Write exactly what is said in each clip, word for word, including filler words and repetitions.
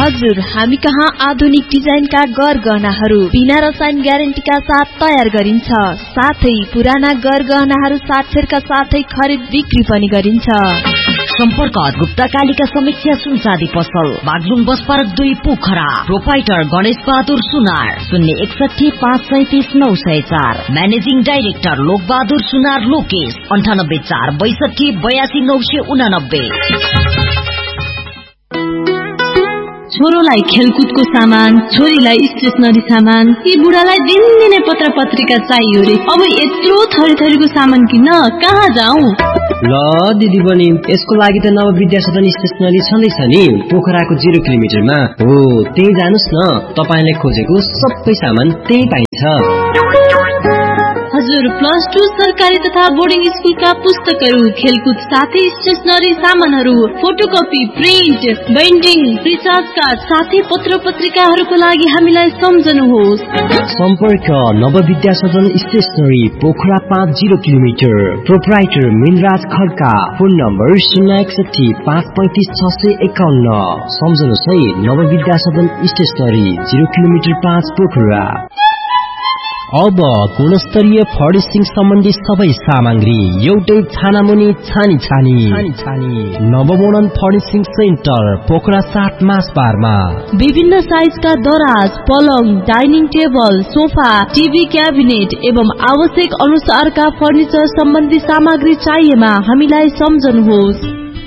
हजुर, हामी कहाँ आधुनिक डिजाइनका गरगहनाहरू बिना रसायन ग्यारेन्टीका साथ तयार गरिन्छ। साथै पुराना गरगहनाहरू साक्षरका साथै खरिद बिक्री पनि गरिन्छ। सम्पर्क गुप्ता कालिका समीक्षा सुनचाँदी पसल, बागलुङ बस पार्क दुई पोखरा। प्रोपाइटर गणेश बहादुर सुनार, शून्य एकसठी पाँच सैतिस नौ सय चार। म्यानेजिङ डाइरेक्टर लोक बहादुर सुनार लोकेश, अन्ठानब्बे चार बैसठी बयासी नौ सय उनानब्बे। छोरोलाई खेलकुदको सामान, छोरीलाई स्टेसनरी सामान, यी बुढालाई दिनदिनै पत्र पत्रिका चाहियो रे। अब यत्रो थरी थरीको सामान किन्न कहाँ जाऊ? ल दिदी बहिनी, यसको लागि त नव विद्या सदन स्टेसनरी छँदैछ नि, पोखराको जिरो किलोमिटरमा हो। त्यही जानुस् न, तपाईले खोजेको सबै सामान त्यही पाइन्छ। हजुर, प्लस टू सरकारी तथा बोर्डिङ स्कुलका पुस्तकहरू, खेलकुद साथै स्टेसनरी सामानहरू, photocopy, print, binding, recharge card साथै पत्र पत्रिकाहरूको लागि हामीलाई सम्झनुहोस्। सम्पर्क नव विद्या सदन स्टेसनरी, पोखरा पाँच zero kilometre. Proprietor Minraj Khadka, phone number शून्य एकसठी पाँच पैंतिस छ सय एकाउन्न। सम्झनुहोस् है, नव विद्या सदन स्टेसनरी, जिरो किलोमिटर पाँच पोखरा। अब गुणस्तरीय फर्निशिङ सम्बन्धी सबै सामग्री एउटै छानामुनि छानी छानी छानी नवमोडर्न फर्निशिङ सेन्टर, पोखरा सात मासबारमा। विभिन्न साइजका दराज, पलङ, dining table, sofa, TV cabinet एवं आवश्यक अनुसारका फर्निचर सम्बन्धी सामग्री चाहिएमा हामीलाई सम्झनुहोस्।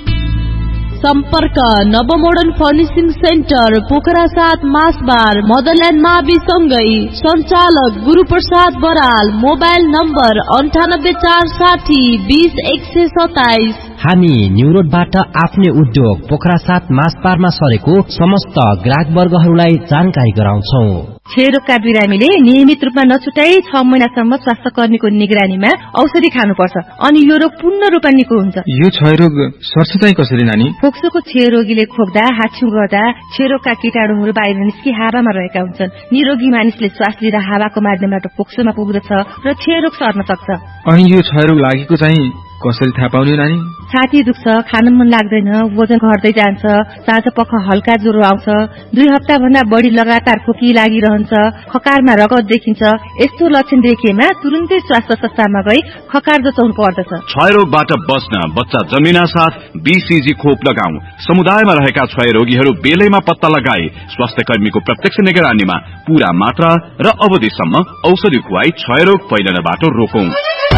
सम्पर्क नवमोडर्न फर्निशिङ सेन्टर, पोखरा सात मासबार, मदरल्यान्ड मावि सँगै। सञ्चालक गुरुप्रसाद बराल। मोबाइल नम्बर अन्ठानब्बे चार साठी बीस एक सय सताइस। हामी न्यू रोडबाट आफ्नै उद्योग पोखरा सात मासबारमा सरेको समस्त ग्राहक वर्गहरूलाई जानकारी गराउँछौं। क्षयरोगका बिरामीले नियमित रूपमा नछुटाई छ महिनासम्म स्वास्थ्य कर्मीको निगरानीमा औषधि खानुपर्छ, अनि यो रोग पूर्ण रूपमा निको हुन्छ। यो क्षयरोग सर्छ चाहिँ कसरी नानी? फोक्सोको क्षयरोगीले खोक्दा, हाछ्यु गर्दा क्षयरोगका कीटाणुहरू बाहिर निस्कि हावामा रहेका हुन्छन्। निरोगी मानिसले श्वास लिँदा हावाको माध्यमबाट फोक्सोमा पुग्दछ र क्षयरोग सर्न सक्छ। अनि यो क्षयरोग लागेको चाहिँ कसरी थाहा पाउने नानी? छाती दुख्छ, खान मन लाग्दैन, वजन घट्दै जान्छ, साँझ पख हल्का ज्वरो आउँछ, दुई हप्ता भन्दा बढी लगातार खोकी लागिरहन्छ, खकारमा रगत देखिन्छ। यस्तो लक्षण देखिएमा तुरुन्तै स्वास्थ्य संस्थामा गई खकार जचाउनु पर्दछ। क्षयरोगबाट बच्न बच्चा जन्मिना साथ बीसीजी खोप लगाऊ। समुदायमा रहेका क्षय रोगीहरू बेलैमा पत्ता लगाए स्वास्थ्य कर्मीको प्रत्यक्ष निगरानीमा पूरा मात्रा र अवधिसम्म औषधि खुवाई क्षयरोग फैलनबाट रोकौं।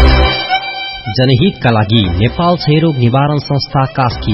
जनहितका लागि नेपाल क्षयरोग निवारण संस्था कास्की।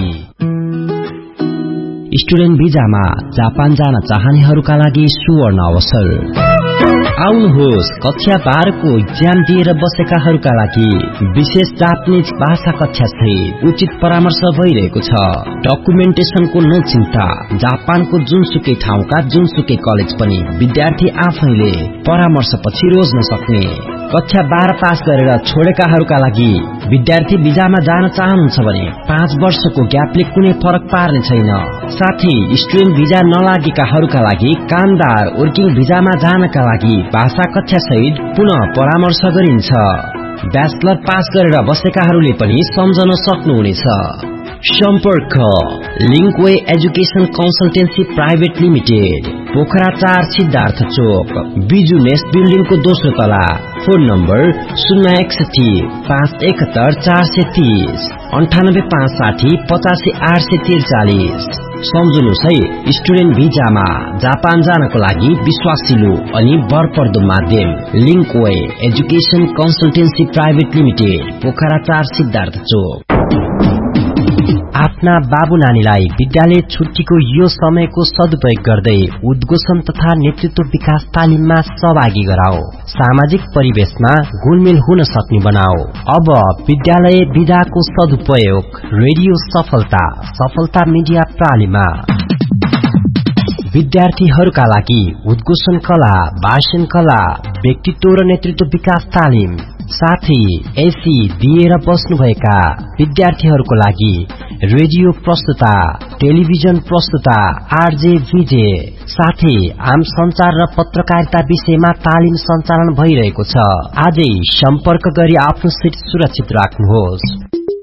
स्टुडेन्ट भिजामा जापान जान चाहनेहरूका लागि सुवर्ण अवसर। आउनुहोस्, कक्षा बाह्रको इक्जाम दिएर बसेकाहरूका लागि विशेष जापानिज भाषा कक्षा छ। उचित परामर्श भइरहेको छ। डकुमेन्टेसनको नचिन्ता। जापानको जुनसुकै ठाउँका जुनसुकै कलेज पनि विद्यार्थी आफैले परामर्श पछि रोज्न सक्ने। कक्षा बाह्र पास गरेर छोडेकाहरूका लागि विद्यार्थी भिजामा जान चाहनुहुन्छ भने पाँच वर्षको ग्यापले कुनै फरक पार्ने छैन। साथै स्टुडेन्ट भिजा नलागेकाहरूका लागि कामदार वर्किङ भिजामा जानका लागि भाषा कक्षा सहित पुनः परामर्श गरिन्छ। ब्याचलर पास गरेर बसेकाहरूले पनि सम्झन सक्नुहुनेछ। सम्पर्क लिङ्कवे education consultancy private limited, Pokhara चार सिद्धार्थ चोक, बिजु नेस्ट बिल्डिङको दोस्रो तला। फोन नम्बर शून्य एकसठी पाँच एकहत्तर चार सय तीस, अन्ठानब्बे पाँच साठी पचासी आठ सय त्रिचालिस। सम्झनुहोस् है, स्टुडेन्ट भिजामा जापान जानको लागि विश्वासिलो अनि भरपर्दो माध्यम लिङ्कवे education consultancy private limited, Pokhara चार सिद्धार्थ चोक। आफ्ना बाबु नानीलाई विद्यालय छुट्टीको यो समयको सदुपयोग गर्दै उद्घोषण तथा नेतृत्व विकास तालिममा सहभागी गराओ। सामाजिक परिवेशमा घुलमिल हुन सक्ने बनाओ। अब विद्यालय विधाको सदुपयोग रेडियो सफलता सफलता मिडिया प्रणालीमा। विद्यार्थीहरूका लागि उद्घोषण कला, भाषण कला, व्यक्तित्व र नेतृत्व विकास तालिम, साथै एसी दिएर बस्नुभएका विद्यार्थीहरूको लागि रेडियो प्रस्तुता, टेलिभिजन प्रस्तुता, आरजे भिजे, साथै आम संचार र पत्रकारिता विषयमा तालिम सञ्चालन भइरहेको छ। आजै सम्पर्क गरी आफ्नो सिट सुरक्षित राख्नुहोस्।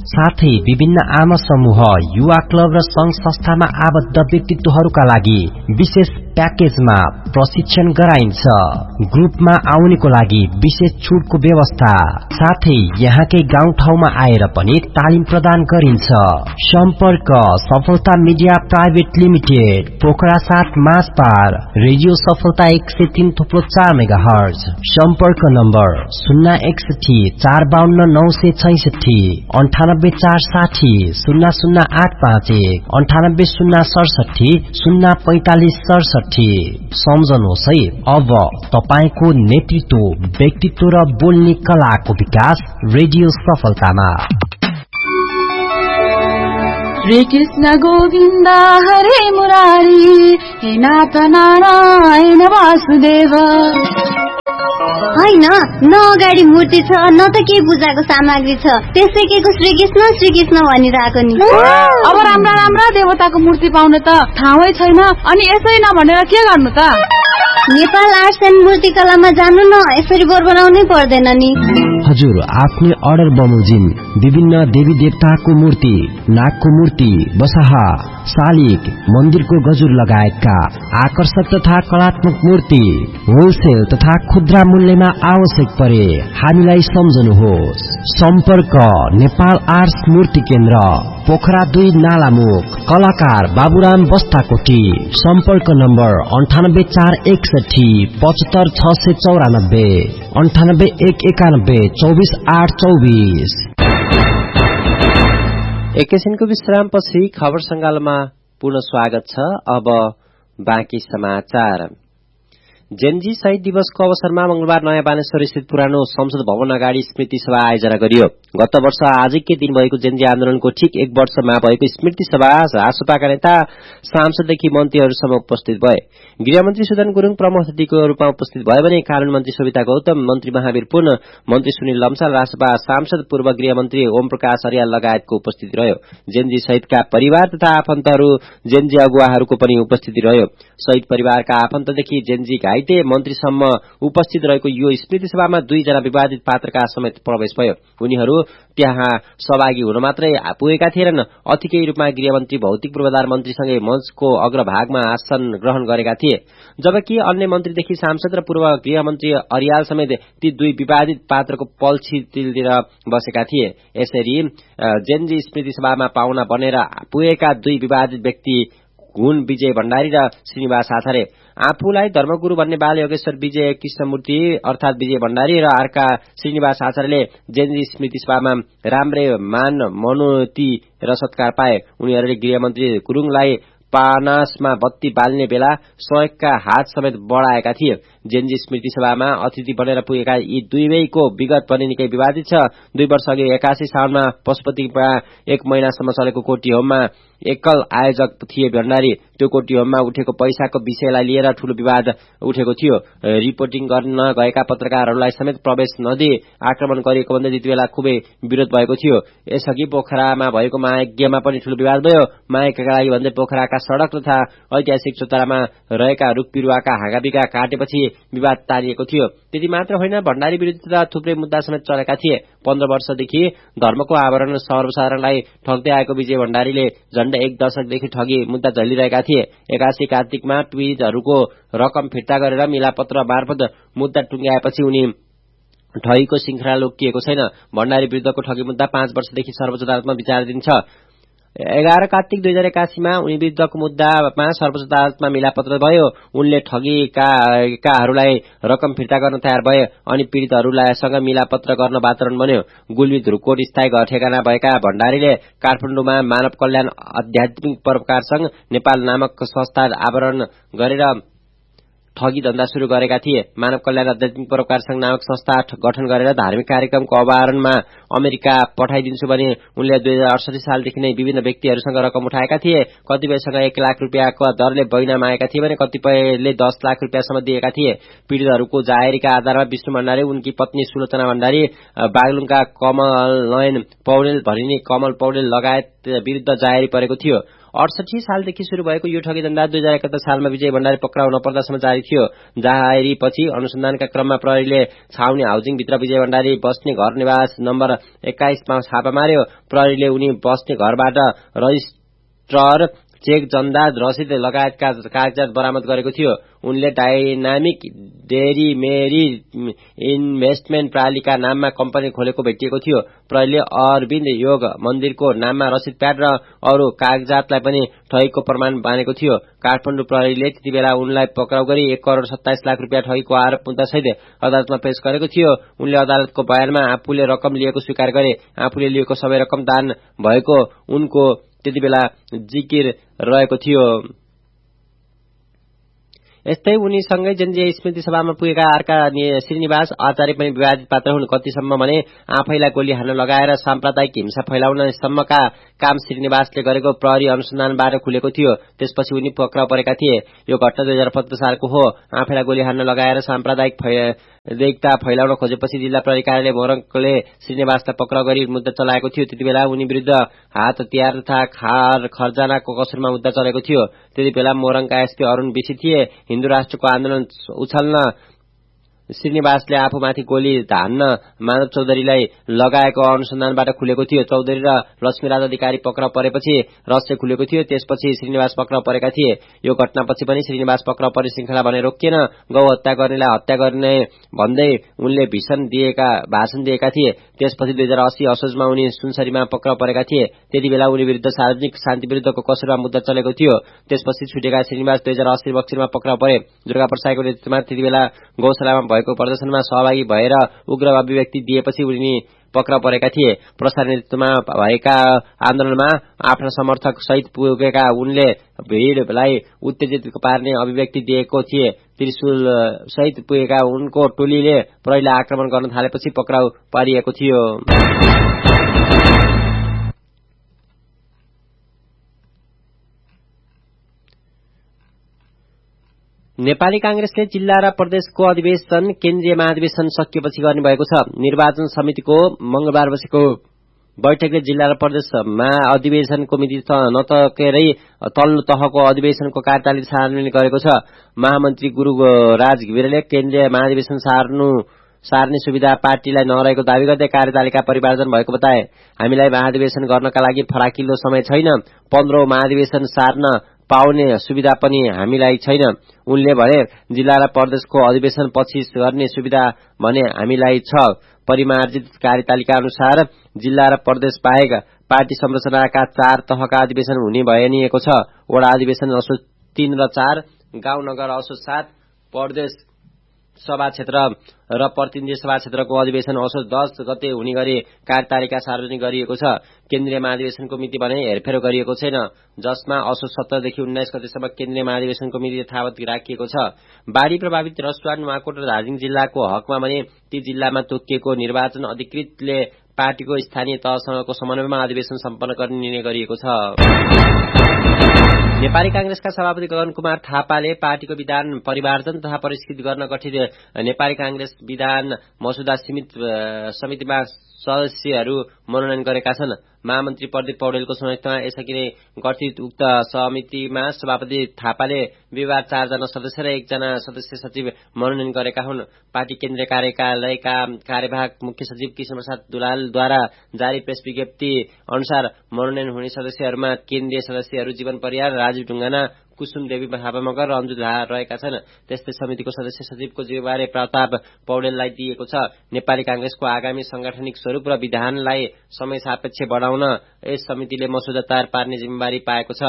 साथै विभिन्न आमा समूह, युवा क्लब र संघ संस्थामा आबद्ध व्यक्तित्वहरूका लागि विशेष प्याकेजमा प्रशिक्षण गराइन्छ। ग्रुपमा आउनेको लागि विशेष छुटको व्यवस्था, साथै यहाँकै गाउँ ठाउँमा आएर पनि तालिम प्रदान गरिन्छ। सम्पर्क सफलता मिडिया प्राइभेट लिमिटेड, पोखरा सात मासपार, रेडियो सफलता एक सय तीन थुप्रो चार मेगा हर्ज। सम्पर्क नम्बर शून्य एकसठी चार बाहन्न नौ सय छैसठी, अन्ठानब्बे चार साठी शून्य शून्य आठ पाँच एक, अन्ठानब्बे शून्य सडसठी शून्य पैंतालिस सडसठी। सम्झनुहोस् है, अब तपाईको नेतृत्व, व्यक्तित्व र बोल्ने कलाको विकास रेडियो सफलतामा। हरे कृष्ण गोविन्द हरे मुरारी, हे नाथ नारायण वासुदेव। होइन, न अगाडि मूर्ति छ न त के पूजाको सामग्री छ, त्यसै के को श्री कृष्ण श्री कृष्ण भनिरहेको नि। अब राम्रा राम्रा देवताको मूर्ति पाउन त ठाउँै छैन, अनि यसै नभनेर के गर्नु त? नेपाल आर्ट्स एन्ड मूर्तिकलामा जानु न, यसरी बोर बनाउनै पर्दैन नि। हजुर, आफ्नै अर्डर बमोजिम विभिन्न देवी देवताको मूर्ति, नागको मूर्ति, बसाहा, शालिग, मन्दिरको गजुर लगायतका आकर्षक तथा कलात्मक मूर्ति होलसेल तथा खुद्रा मूल्यमा आवश्यक परे हामीलाई सम्झनुहोस्। सम्पर्क नेपाल आर्ट्स मूर्ति केन्द्र, पोखरा दुई नालामुख, कलाकार बाबुराम बस्ताकोटी। सम्पर्क नम्बर अन्ठानब्बे चार एकसठी पचहत्तर छ सय चौरानब्बे, अन्ठानब्बे एक एकानब्बे चौबिस आठ चौबिस। एकैछिनको विश्रामपछि खबर संगालोमा पुनः स्वागत छ। अब बाँकी समाचार। जेनजी शहीद दिवसको अवसरमा मंगलबार नयाँ बानेश्वर स्थित पुरानो संसद भवन अगाडि स्मृति सभा आयोजना गरियो। गत वर्ष आजकै दिन भएको जेनजी आन्दोलनको ठीक एक वर्षमा भएको स्मृति सभा रासपाका नेता, सांसददेखि मन्त्रीहरूसम्म उपस्थित भए। गृहमन्त्री सुदन गुरुङ प्रमुख अतिथिको रूपमा उपस्थित भए भने कानून मन्त्री सविता गौतम, मन्त्री महावीर पुन, मन्त्री सुनिल लम्साल, रासपा सांसद पूर्व गृहमन्त्री ओम प्रकाश अर्याल लगायतको उपस्थिति रह्यो। जेनजी शहीदका परिवार तथा आफन्तहरू, जेनजी अगुवाहरूको पनि उपस्थिति रह्यो। शहीद परिवारका आफन्तदेखि जेनजी घाइते मन्त्रीसम्म उपस्थित रहेको यो स्मृति सभामा दुईजना विवादित पात्रका समेत प्रवेश भयो। उनीहरू त्यहाँ सहभागी हुन मात्रै पुगेका थिएनन्, अतिथि रूपमा गृहमन्त्री, भौतिक पूर्वाधार मन्त्रीसँगै मञ्चको अग्रभागमा आसन ग्रहण गरेका थिए, जबकि अन्य मन्त्रीदेखि सांसद र पूर्व गृहमन्त्री अर्याल समेत ती दुई विवादित पात्रको पल्छीतिर बसेका थिए। यसरी जेनजी स्मृति सभामा पाहुना बनेर पुगेका दुई विवादित व्यक्ति हुन् विजय भण्डारी र श्रीनिवास आचार्य। आफूलाई धर्मगुरू भन्ने बाल योगेश्वर विजय कृष्णमूर्ति अर्थात विजय भण्डारी र अर्का श्रीनिवास आचार्यले जेनजी स्मृति सभामा राम्रै मान मनोती र सत्कार पाए। उनीहरूले गृहमन्त्री गुरुङलाई पानासमा बत्ती बाल्ने बेला सहयोगका हात समेत बढ़ाएका थिए। जेनजी स्मृति सभामा अतिथि बनेर पुगेका यी दुवैको विगत पनि निकै विवादित छ। दुई वर्ष अघि एकासी सालमा पशुपतिमा एक महिनासम्म चलेको कोटी होममा एकल आयोजक थिए भण्डारी। त्यो कोटी होममा उठेको पैसाको विषयलाई लिएर ठूलो विवाद उठेको थियो। रिपोर्टिङ गर्न गएका पत्रकारहरूलाई समेत प्रवेश नदिए आक्रमण गरिएको भन्दै त्यति बेला खुबै विरोध भएको थियो। यसअघि पोखरामा भएको महायज्ञमा पनि ठूलो विवाद भयो। महायज्ञका लागि भन्दै पोखराका सड़क तथा ऐतिहासिक चौतारामा रहेका रुख बिरुवाका हाँगाबिगा काटेपछि विवाद तारिएको थियो। त्यति मात्र होइन, भण्डारी विरुद्ध थुप्रै मुद्दा समेत चलेका थिए। पन्ध्र वर्षदेखि धर्मको आवरण सर्वसाधारणलाई ठग्दै आएको विजय भण्डारीले झण्डै एक दशकदेखि ठगी मुद्दा झलिरहेका थिए। एकासी कार्तिकमा पीड़ितहरूको रकम फिर्ता गरेर मिलापत्र मार्फत मुद्दा टुंग्याएपछि उनी ठगीको श्रृंखला रोकिएको छैन। भण्डारी विरुद्धको ठगी मुद्दा पाँच वर्षदेखि सर्वोच्च अदालतमा विचाराधीन छ। एघार कार्तिक दुई हजार एकासीमा उनी विरुद्धको मुद्दामा सर्वोच्च अदालतमा मिलापत्र भयो। उनले ठगीकाहरूलाई रकम फिर्ता गर्न तयार भए अनि पीड़ितहरूसँग मिलापत्र गर्न वातावरण बन्यो। गुल्मी धुरकोट स्थायी घर ठेगाना भएका भण्डारीले काठमाडौँमा मानव कल्याण आध्यात्मिक परोपकार संघ नेपाल नामक संस्था आवरण गरेर ठगी धन्दा शुरू गरेका थिए। मानव कल्याण आध्यात्मिक परोपकार संघ नामक संस्था गठन गरेर धार्मिक कार्यक्रमको अवधारणमा अमेरिका पठाइदिन्छु भने उनले दुई हजार अडसठी सालदेखि नै विभिन्न व्यक्तिहरूसँग रकम उठाएका थिए। कतिपयसँग एक लाख रुपियाँको दरले बैना मागेका थिए भने कतिपयले दस लाख रुपियाँसम्म दिएका थिए। पीड़ितहरूको जाहेरीका आधारमा विष्णु भण्डारी, उनकी पत्नी सुलोचना भण्डारी, बागलुङका कमल नयन पौडेल भरिनी कमल पौडेल लगायत विरुद्ध जाहेरी परेको थियो। अडसठी सालदेखि शुरू भएको यो ठगी धन्दा दुई हजार एकहत्तर सालमा विजय भण्डारी पक्राउ नपर्दासम्म जारी थियो। जारीपछि अनुसन्धानका क्रममा प्रहरीले छाउनी हाउसिङभित्र विजय भण्डारी बस्ने घर निवास नम्बर एक्काइसमा छापा मार्यो। प्रहरीले उनी बस्ने घरबाट रजिस्टर, चेक, चन्दा, रसिद लगायतका कागजात बरामद गरेको थियो। उनले डाइनामिक डेरी मेरी इन्भेस्टमेन्ट प्रालीका नाममा कम्पनी खोलेको भेटिएको थियो। प्रहरीले अरविन्द योग मन्दिरको नाममा रसिद प्याड र अरू कागजातलाई पनि ठगीको प्रमाण मानेको थियो। काठमाडौँ प्रहरीले त्यतिबेला उनलाई पक्राउ गरी एक करोड़ सत्ताइस लाख रुपियाँ ठगीको आरोप मुद्दासहित अदालतमा पेश गरेको थियो। उनले अदालतको बयानमा आफूले रकम लिएको स्वीकार गरे। आफूले लिएको सबै रकम दान भएको उनको त्यतिबेला जिकिर रहेको थियो। यस्तै उनीसँगै जनजीय स्मृति सभामा पुगेका अर्का श्रीनिवास आचार्य पनि विवादित पात्र हुन्। कतिसम्म भने आफैलाई गोली हान्न लगाएर साम्प्रदायिक हिंसा फैलाउन सम्मका काम श्रीनिवासले गरेको प्रहरी अनुसन्धानबाट खुलेको थियो। त्यसपछि उनी पक्राउ परेका थिए। यो घटना दुई हजार पचहत्तर सालको हो। आफैलाई गोली हान्न लगाएर साम्प्रदायिक एकता फैलाउन खोजेपछि जिल्ला प्रहरी कार्यालय मोरङले श्रीनिवासलाई पक्राउ गरी मुद्दा चलाएको थियो। त्यतिबेला उनी विरुद्ध हात हतियार तथा खार खर्जानाको कसुरमा मुद्दा चलेको थियो। त्यतिबेला मोरङका एसपी अरुण विसी थिए। हिन्दू राष्ट्रको आन्दोलन उछल्न श्रीनिवासले आफूमाथि गोली हान्न माधव चौधरीलाई लगाएको अनुसन्धानबाट खुलेको थियो। चौधरी र लक्ष्मीराज अधिकारी पक्राउ परेपछि रहस्य खुलेको थियो। त्यसपछि श्रीनिवास पक्राउ परेका थिए। यो घटनापछि पनि श्रीनिवास पक्राउ परे श्रृंखला भने रोकिएन। गौ हत्या गर्नेलाई हत्या गर्ने भन्दै उनले भीषण दिएका भाषण दिएका थिए। त्यसपछि दुई हजार अस्सी असोजमा उनी सुनसरीमा पक्राउ परेका थिए। त्यतिबेला उनी विरुद्ध सार्वजनिक शान्ति विरुद्धको कसुरमा मुद्दा चलेको थियो। त्यसपछि छुटेका श्रीनिवास दुई हजार अस्सी मक्सिरमा पक्राउ परे। दुर्गा प्रसाईको नेतृत्वमा त्यतिबेला गौशालामा भएको प्रदर्शनमा सहभागी भएर उग्र अभिव्यक्ति दिएपछि उनी पक्राउ परेका थिए। प्रसार नेतृत्वमा भएका आन्दोलनमा आफ्ना समर्थक सहित पुगेका उनले भीड़लाई उत्तेजित पार्ने अभिव्यक्ति दिएको थिए। त्रिशूल सहित पुगेका उनको टोलीले प्रहरीलाई आक्रमण गर्न थालेपछि पक्राउ पारिएको थियो। नेपाली कांग्रेसले जिल्ला र प्रदेशको अधिवेशन केन्द्रीय महाधिवेशन सकिएपछि गर्ने भएको छ। निर्वाचन समितिको मंगलबार बसेको बैठकले जिल्ला र प्रदेशमा अधिवेशनको मिति नतकेरै तल्लो तहको अधिवेशनको कार्यतालिका सार्वजनिक गरेको छ। महामन्त्री गुरुराज घिमिरेले केन्द्रीय महाधिवेशन सार्नु सार्ने सुविधा पार्टीलाई नरहेको दावी गर्दै कार्यतालिका परिमार्जन भएको बताए। हामीलाई महाधिवेशन गर्नका लागि फराकिलो समय छैन। पन्ध्रौं महाधिवेशन सार्न पाउने सुविधा पनि हामीलाई छैन। उनले भने जिल्ला र प्रदेशको अधिवेशन पछि गर्ने सुविधा भने हामीलाई छ। परिमार्जित कार्यतालिका अनुसार जिल्ला र प्रदेश बाहेक पार्टी संरचनाका चार तहका अधिवेशन हुने भनिएको छ। वडा अधिवेशन असोज तीन र चार, गाउँ नगर असोज सात, प्रदेश सभा क्षेत्र र प्रतिनिधि सभा क्षेत्रको अधिवेशन असोज दस गते हुने गरी कार्यतालिका सार्वजनिक गरिएको छ। केन्द्रीय महाधिवेशनको मिति भने हेरफेर गरिएको छैन, जसमा असोज सत्रदेखि उन्नाइस गतेसम्म केन्द्रीय महाधिवेशनको मिति यथावत राखिएको छ। बाढ़ी प्रभावित रसुवा, नुवाकोट र धादिङ जिल्लाको हकमा भने ती जिल्लामा तोकिएको निर्वाचन अधिकृतले पार्टीको स्थानीय तहसँगको समन्वयमा अधिवेशन सम्पन्न गर्ने निर्णय गरिएको छ। नेपाली कांग्रेसका सभापति गगन कुमार थापाले पार्टीको विधान परिमार्जन तथा परिष्कृत गर्न गठित नेपाली कांग्रेस विधान मसुदा सीमित समितिमा सदस्यहरू मनोनयन गरेका छन्। महामन्त्री प्रदीप पौडेलको संयुक्तमा यसअघि नै गठित उक्त समितिमा सभापति थापाले बिहिबार चारजना सदस्य र एकजना सदस्य सचिव मनोनयन गरेका हुन्। पार्टी केन्द्रीय कार्यालयका कार्यवाहक मुख्य सचिव कृष्ण प्रसाद दुलालद्वारा जारी प्रेस विज्ञप्ति अनुसार मनोनयन हुने सदस्यहरूमा केन्द्रीय सदस्यहरू जीवन परियार, राजीव ढुङ्गाना, कुसुम देवी थापा मगर र अन्जु झा रहेका छन्। त्यस्तै समितिको सदस्य सचिवको जिम्मेवारी प्रताप पौडेललाई दिएको छ। नेपाली कांग्रेसको आगामी सांगठनिक स्वरूप र विधानलाई समय सापेक्ष बढ़ाउन यस समितिले मसुदा तयार पार्ने जिम्मेवारी पाएको छ।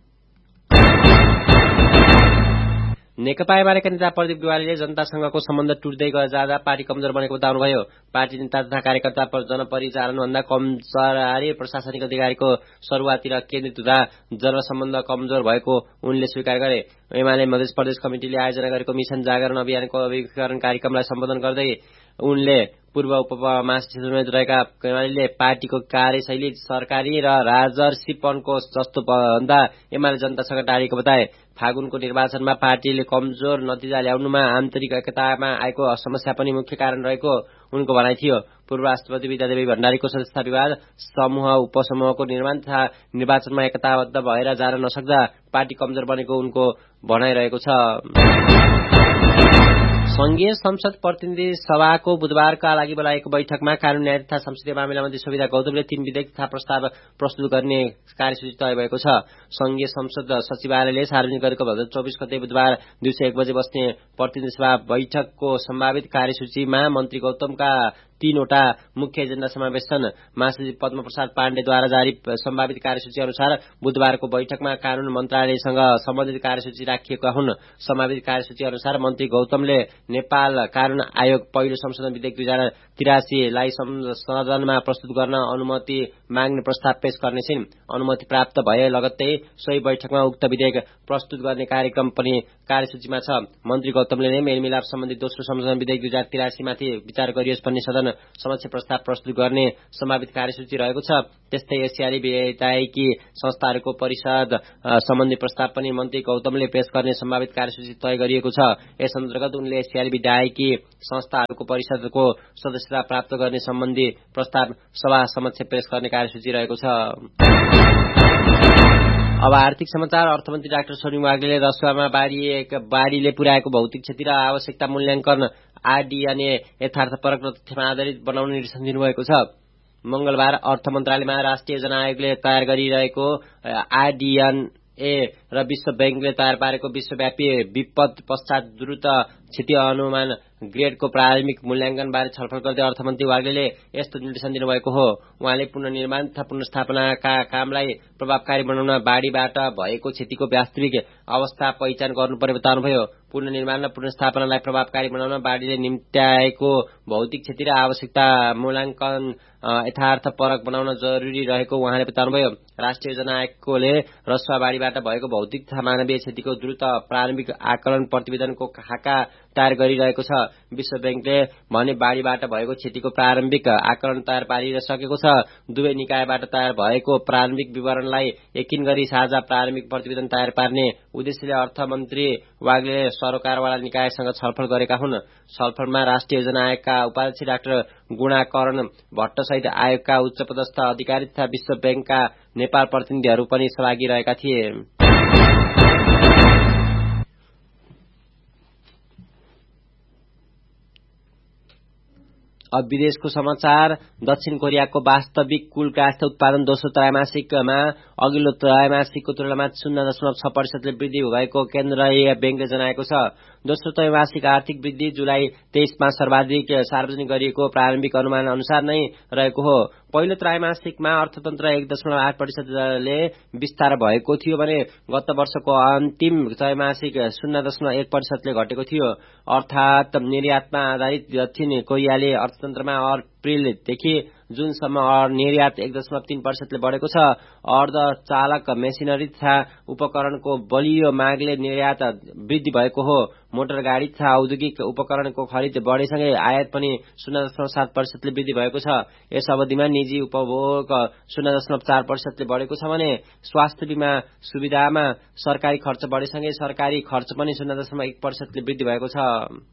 नेकपा एमालेका नेता प्रदीप दुवालीले जनतासँगको सम्बन्ध टुट्दै जाँदा पार्टी कमजोर बनेको बताउनुभयो। पार्टी नेता तथा कार्यकर्ता जनपरिचालनभन्दा कर्मचारी प्रशासनिक अधिकारीको सरुवातिर केन्द्रित हुँदा जनसम्बन्ध कमजोर भएको उनले स्वीकार गरे। एमाले मधेस प्रदेश कमिटिले आयोजना गरेको मिशन जागरण अभियानको अभिकरण कार्यक्रमलाई सम्बोधन गर्दै उनले पूर्व उप महासचिव रहेका एमाले पार्टीको कार्यशैली सरकारी र राजर्षिपनको जस्तो भन्दा एमाले जनतासँग टाढेको बताए। फागुनको निर्वाचनमा पार्टीले कमजोर नतिजा ल्याउनुमा आन्तरिक एकतामा आएको समस्या पनि मुख्य कारण रहेको उनको भनाइ थियो। पूर्व राष्ट्रपति विद्यादेवी भण्डारीको सदस्यता विवाद, समूह उपसमूहको निर्माण तथा निर्वाचनमा एकताबद्ध भएर जान नसक्दा पार्टी कमजोर बनेको उनको भनाइरहेको छ। संघीय संसद प्रतिनिधि सभाको बुधबारका लागि बोलाएको बैठकमा कानून न्याय तथा संसदीय मामिला मन्त्री सुविधा गौतमले तीन विधेयक तथा प्रस्ताव प्रस्तुत गर्ने कार्यसूची तय भएको छ। संघीय संसद सचिवालयले सार्वजनिक गरेको भदौ चौबिस गते बुधबार दिउँसो एक बजे बस्ने प्रतिनिधि सभा बैठकको सम्भावित कार्यसूचीमा मन्त्री गौतमका तीनवटा मुख्य एजेण्डा समावेश छन्। महासचिव पद्म प्रसाद पाण्डेद्वारा जारी सम्भावित कार्यसूची अनुसार बुधबारको बैठकमा कानून मन्त्रालयसँग सम्बन्धित कार्यसूची राखिएका हुन्। सम्भावित कार्यसूची अनुसार मन्त्री गौतमले नेपाल कानून आयोग पहिलो संशोधन विधेयक दुई हजार तिरासीलाई सदनमा प्रस्तुत गर्न अनुमति माग्ने प्रस्ताव पेश गर्नेछिन्। अनुमति प्राप्त भए लगत्तै सोही बैठकमा उक्त विधेयक प्रस्तुत गर्ने कार्यक्रम पनि कार्यसूचीमा छ। मन्त्री गौतमले नै मेलमिलाप सम्बन्धी दोस्रो संशोधन विधेयक दुई हजार तिरासीमाथि विचार गरियोस् भन्ने सदन समक्ष प्रस्ताव प्रस्तुत गर्ने सम्भावित कार्यसूची रहेको छ। त्यस्तै एसियाली विधायकी संस्थाहरूको परिषद सम्बन्धी प्रस्ताव पनि मन्त्री गौतमले पेश गर्ने सम्भावित कार्यसूची तय गरिएको छ। यस अन्तर्गत उनले एसियाली विधायकी संस्थाहरूको परिषदको सदस्यता प्राप्त गर्ने सम्बन्धी प्रस्ताव सभा समक्ष पेश गर्ने कार्यसूची रहेको छ। अब आर्थिक समाचार। अर्थमन्त्री डाक्टर सोनिङ वाग्लेले रसुवामा बाढ़ीले पुर्याएको भौतिक क्षति र आवश्यकता मूल्याङ्कन आरडीएनए यथार्थपरक र तथ्यमा आधारित बनाउने निर्देशन दिनुभएको छ। मंगलबार अर्थ मन्त्रालयमा राष्ट्रिय योजना आयोगले तयार गरिरहेको आरडीएनए र विश्व बैंकले तयार पारेको विश्वव्यापी विपद पश्चात द्रुत क्षति अनुमान ग्रेडको प्रारम्भिक मूल्याङ्कनबारे छलफल गर्दै अर्थमन्त्री वाग्लेले यस्तो निर्देशन दिनुभएको हो। उहाँले पुनर्निर्माण तथा पुनर्स्थापनाका कामलाई प्रभावकारी बनाउन बाढ़ीबाट भएको क्षतिको वास्तविक अवस्था पहिचान गर्नुपर्ने बताउनुभयो। पुनर्निर्माण र पुनर्स्थापनालाई प्रभावकारी बनाउन बाढ़ीले निम्त्याएको भौतिक क्षति र आवश्यकता मूल्याङ्कन यथार्थपरक बनाउन जरुरी रहेको उहाँले बताउनुभयो। राष्ट्रिय योजना आयोगले रसुवा बाढ़ीबाट भएको भौतिक तथा मानवीय क्षतिको द्रुत प्रारम्भिक आकलन प्रतिवेदनको खाका तयार गरिरहेको छ। विश्व बैंकले भने बाढ़ीबाट भएको क्षतिको प्रारम्भिक आकलन तयार पारिसकेको छ। दुवै निकायबाट तयार भएको प्रारम्भिक विवरणलाई यकिन गरी साझा प्रारम्भिक प्रतिवेदन तयार पार्ने उद्देश्यले अर्थमन्त्री वाग्लेले सरोकारवाला निकायसँग छलफल गरेका हुन्। छलफलमा राष्ट्रिय योजना आयोगका उपाध्यक्ष डाक्टर गुणाकरण भट्टसहित आयोगका उच्चपदस्थ अधिकारी तथा विश्व बैंकका नेपाल प्रतिनिधिहरू पनि सहभागी रहेका थिए। अब विदेशको समाचार। दक्षिण कोरियाको वास्तविक कुल काष्ठ उत्पादन दोस्रो त्रैमासिकमा अघिल्लो त्रैमासिकको तुलनामा शून्य दशमलव छ प्रतिशतले वृद्धि भएको केन्द्रीय बैंकले जनाएको छ। दोस्रो त्रैमासिक आर्थिक वृद्धि जुलाई तेइसमा सर्वाधिक सार्वजनिक गरिएको प्रारम्भिक अनुमान अनुसार नै रहेको हो। पहिलो त्रैमासिकमा अर्थतन्त्र एक दशमलव आठ प्रतिशतले विस्तार भएको थियो भने गत वर्षको अन्तिम त्रैमासिक शून्य दशमलव एक प्रतिशतले घटेको थियो। अर्थात निर्यातमा आधारित दक्षिण कोरियाले अर्थतन्त्रमा अप्रिलदेखि जुनसम्म निर्यात एक दशमलव तीन प्रतिशतले बढ़ेको छ। अर्धचालक मेसिनरी तथा उपकरणको बलियो मागले निर्यात वृद्धि भएको हो। मोटर गाड़ी तथा औद्योगिक उपकरणको खरिद बढ़ेसँगै आयात पनि शून्य दशमलव सात प्रतिशतले वृद्धि भएको छ। यस अवधिमा निजी उपभोग शून्य दशमलव चार प्रतिशतले बढ़ेको छ भने स्वास्थ्य बीमा सुविधामा सरकारी खर्च बढ़ेसँगै सरकारी खर्च पनि शून्य दशमलव एक प्रतिशतले वृद्धि भएको छ।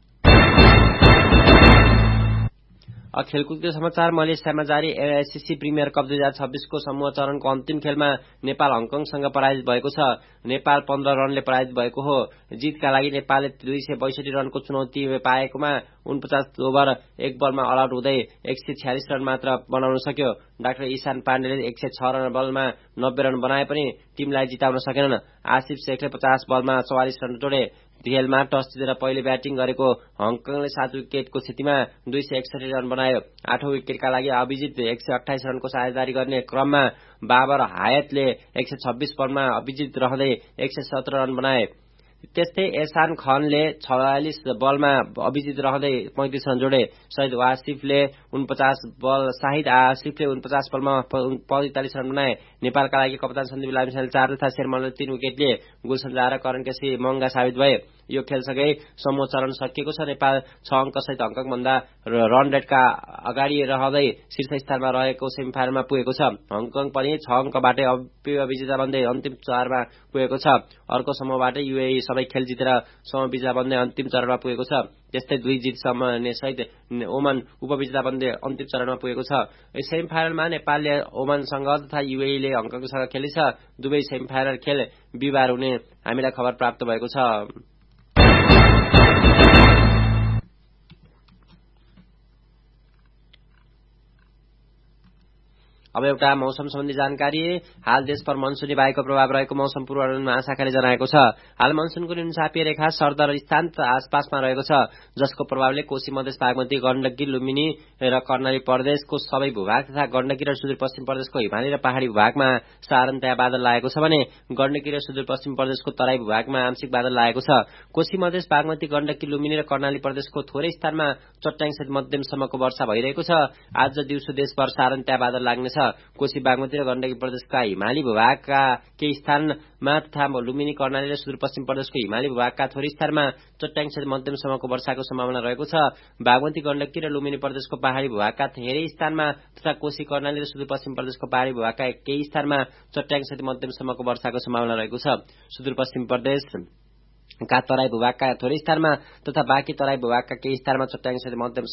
खेलकुदको समाचार। मलेसियामा जारी एससीसी प्रिमियर कप दुई हजार छब्बीसको समूह चरणको अन्तिम खेलमा नेपाल हङकङसँग पराजित भएको छ। नेपाल पन्ध्र रनले पराजित भएको हो। जितका लागि नेपालले दुई सय बैसठी रनको चुनौती पाएकोमा उनपचास ओभर एक बलमा अल आउट हुँदै एक सय छ्यालिस रन मात्र बनाउन सक्यो। डाक्टर ईशान पाण्डेले एक सय छ रन बलमा नब्बे रन बनाए पनि टीमलाई जिताउन सकेनन्। आसिफ शेखले पचास बलमा चौवालिस रन जोडे। खेलमा टस जितेर पहिले ब्याटिङ गरेको हङकङले सात विकेटको क्षतिमा दुई सय एकसठी रन बनायो। आठौं विकेटका लागि अभिजित एक सय अठाइस रनको साझेदारी गर्ने क्रममा बाबर हायतले एक सय छब्बीस बलमा अभिजित रहँदै एक सय सत्र रन बनाए। त्यस्तै एहसान खानले छयालिस बलमा अभिजित रहँदै पैंतिस रन जोडे। शहीद आसिफले उनपचास बल शाहिद आसिफले उनपचास बलमा पैंतालिस रन बनाए। नेपालका लागि कप्तान सन्दीप लामिछाने चार तथा शेरमलले तीन विकेट लिए। गुलसन झार करण केसी महँगा साबित भए। यो खेलसँगै समूह चरण सकिएको छ। नेपाल छ अङ्क सहित हङकङ भन्दा रन रेटका अगाडि रहँदै शीर्ष स्थानमा रहेको सेमी फाइनलमा पुगेको छ। हङकङ पनि छ अङ्कबाटै अभियान विजेता बन्दै अन्तिम चारमा पुगेको छ। अर्को समूहबाटै युएई सबै खेल जितेर समूह विजेता बन्दै अन्तिम चरणमा पुगेको छ। त्यस्तै दुई जितसम्म सहित ओमान उपविजेता बन्दै अन्तिम चरणमा पुगेको छ। सेमी फाइनलमा नेपालले ओमानसँग तथा युएईले हङकङसँग खेलेछ। दुवै सेमी फाइनल खेल बिहिबार हुने हामीलाई खबर प्राप्त भएको छ। अब एउटा मौसम सम्बन्धी जानकारी। हाल देशभर मनसुनी वायुको प्रभाव रहेको मौसम पूर्वानुमान महाशाखाले जनाएको छ। हाल मनसुनको न्यूनचापीय रेखा सरदर स्थान आसपासमा रहेको छ, जसको प्रभावले कोशी मधेस बागमती गण्डकी लुम्बिनी र कर्णाली प्रदेशको सबै भूभाग तथा गण्डकी र सुदूरपश्चिम प्रदेशको हिमाली र पहाड़ी भूभागमा साधारणतया बादल लागेको छ भने गण्डकी र सुदूरपश्चिम प्रदेशको तराई भूभागमा आंशिक बादल लागेको छ। कोशी मधेस बागमती गण्डकी लुम्बिनी र कर्णाली प्रदेशको थोरै स्थानमा चट्याङसहित मध्यमसम्मको वर्षा भइरहेको छ। आज दिउँसो देशभर साधारणतया बादल लाग्नेछ। कोशी बागमती र गण्डकी प्रदेशका हिमाली भूभागका केही स्थानमा तथा लुम्बिनी कर्णाली र सुदूरपश्चिम प्रदेशको हिमाली भूभागका थोरै स्थानमा चट्याङसहित मध्यमसम्मको वर्षाको सम्भावना रहेको छ। बागमती गण्डकी र लुम्बिनी प्रदेशको पहाड़ी भूभागका धेरै स्थानमा तथा कोशी कर्णाली र सुदूरपश्चिम प्रदेशको पहाड़ी भूभागका केही स्थानमा चट्याङसहित मध्यमसम्मको वर्षाको सम्भावना रहेको छ। सुदूरपश्चिम प्रदेश का तराई भूभागका थोरै स्थानमा तथा बाँकी तराई भूभागका केही स्थानमा चट्याङसहित मध्यम